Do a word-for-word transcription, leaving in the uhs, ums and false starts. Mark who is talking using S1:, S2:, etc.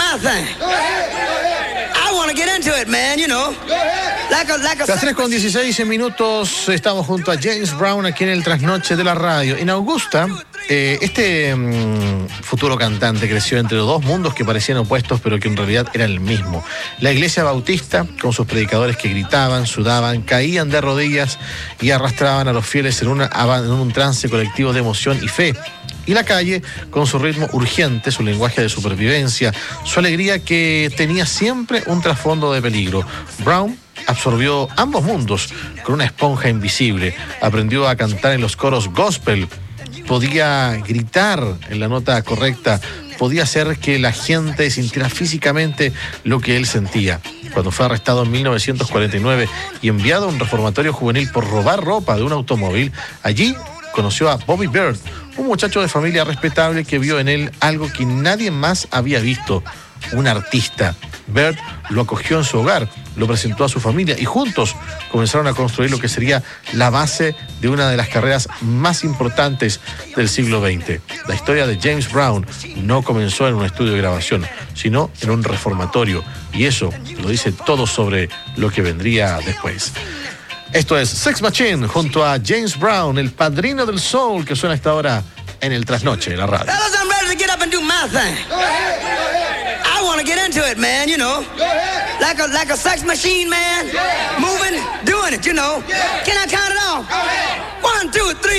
S1: my thing. I want to get into it, man, you know. Like a, like a
S2: Las tres con dieciséis minutos, estamos junto a James Brown aquí en el Trasnoche de la Radio. En Augusta, eh, este mmm, futuro cantante creció entre dos mundos que parecían opuestos, pero que en realidad eran el mismo. La iglesia bautista, con sus predicadores que gritaban, sudaban, caían de rodillas y arrastraban a los fieles en, una, en un trance colectivo de emoción y fe. Y la calle, con su ritmo urgente, su lenguaje de supervivencia, su alegría que tenía siempre un trasfondo de peligro. Brown absorbió ambos mundos con una esponja invisible. Aprendió a cantar en los coros gospel. Podía gritar en la nota correcta. Podía hacer que la gente sintiera físicamente lo que él sentía. Cuando fue arrestado en mil novecientos cuarenta y nueve y enviado a un reformatorio juvenil por robar ropa de un automóvil, allí conoció a Bobby Byrd, un muchacho de familia respetable que vio en él algo que nadie más había visto, un artista. Byrd lo acogió en su hogar, lo presentó a su familia y juntos comenzaron a construir lo que sería la base de una de las carreras más importantes del siglo veinte. La historia de James Brown no comenzó en un estudio de grabación, sino en un reformatorio, y eso lo dice todo sobre lo que vendría después. Esto es Sex Machine junto a James Brown, el padrino del soul, que suena a esta hora en el Trasnoche de la Radio.
S1: Fellas, I'm ready to get up and do my thing.
S3: Go ahead, go ahead.
S1: I want to get into it, man, you know.
S3: Go ahead.
S1: Like a like a sex machine, man.
S3: Yeah.
S1: Moving, doing it, you know.
S3: Yeah.
S1: Can I count it off?
S3: Go ahead.
S1: One, two, three.